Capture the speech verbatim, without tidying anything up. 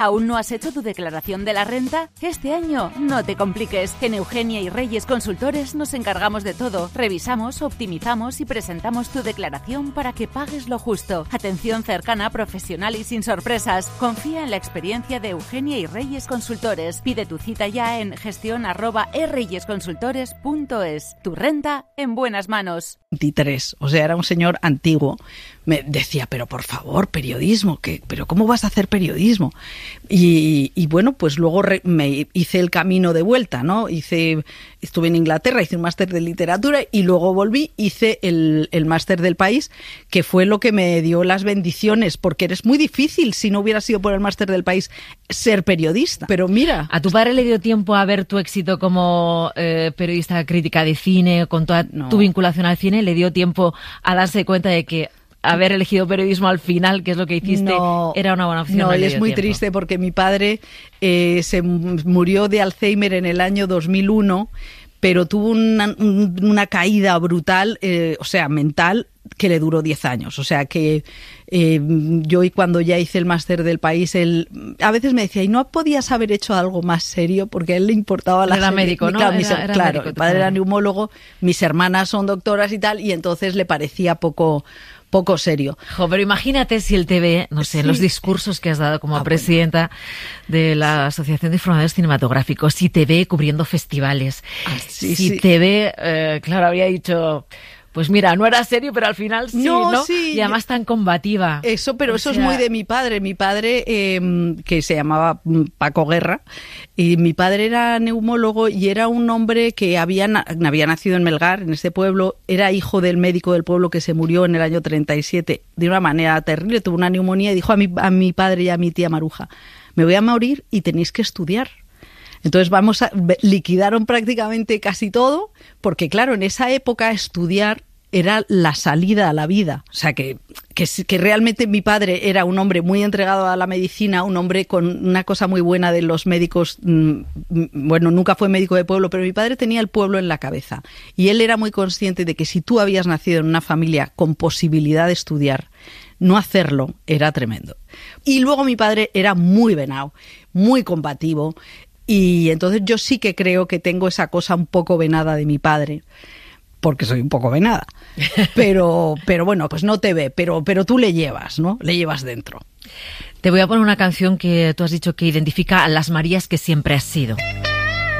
¿Aún no has hecho tu declaración de la renta? Este año no te compliques. En Eugenia y Reyes Consultores nos encargamos de todo. Revisamos, optimizamos y presentamos tu declaración para que pagues lo justo. Atención cercana, profesional y sin sorpresas. Confía en la experiencia de Eugenia y Reyes Consultores. Pide tu cita ya en gestión arroba erreyesconsultores punto es. Tu renta en buenas manos. veintitrés, o sea, era un señor antiguo. Me decía, pero por favor, periodismo, ¿qué? ¿Pero cómo vas a hacer periodismo? Y, y bueno, pues luego re, me hice el camino de vuelta, ¿no? Hice, estuve en Inglaterra, hice un máster de literatura y luego volví, hice el, el máster del país, que fue lo que me dio las bendiciones, porque eres muy difícil, si no hubiera sido por el máster del país, ser periodista. Pero mira... ¿A tu padre le dio tiempo a ver tu éxito como eh, periodista crítica de cine, con toda no. tu vinculación al cine? ¿Le dio tiempo a darse cuenta de que haber elegido periodismo al final, que es lo que hiciste, no, era una buena opción? No, él es muy tiempo. triste porque mi padre eh, se murió de Alzheimer en el año dos mil uno, pero tuvo una, una caída brutal, eh, o sea, mental, que le duró diez años. O sea que eh, yo, y cuando ya hice el máster del país, él a veces me decía, ¿y no podías haber hecho algo más serio? Porque a él le importaba la... Era serie. médico, ¿no? Claro, era, mis, era claro médico, el padre padre. era neumólogo, mis hermanas son doctoras y tal, y entonces le parecía poco... poco serio. Jo, pero imagínate si el T V, no sé, sí. los discursos que has dado como ah, presidenta bueno. de la Asociación de Informadores Cinematográficos, si te ve cubriendo festivales, ah, sí, si sí. te ve, eh, claro, habría dicho... Pues mira, no era serio, pero al final sí, ¿no? ¿no? Sí. Y además tan combativa. Eso, pero o eso sea... es muy de mi padre. Mi padre, eh, que se llamaba Paco Guerra, y mi padre era neumólogo y era un hombre que había, había nacido en Melgar, en ese pueblo, era hijo del médico del pueblo que se murió en el año treinta y siete de una manera terrible, tuvo una neumonía y dijo a mi, a mi padre y a mi tía Maruja, me voy a morir y tenéis que estudiar. Entonces vamos a, liquidaron prácticamente casi todo, porque claro, en esa época estudiar era la salida a la vida. O sea, que, que, que realmente mi padre era un hombre muy entregado a la medicina, un hombre con una cosa muy buena de los médicos. Bueno, nunca fue médico de pueblo, pero mi padre tenía el pueblo en la cabeza. Y él era muy consciente de que si tú habías nacido en una familia con posibilidad de estudiar, no hacerlo era tremendo. Y luego mi padre era muy venado, muy combativo. Y entonces yo sí que creo que tengo esa cosa un poco venada de mi padre, porque soy un poco venada. Pero, pero bueno, pues no te ve, pero, pero tú le llevas, ¿no? Le llevas dentro. Te voy a poner una canción que tú has dicho que identifica a las Marías que siempre has sido.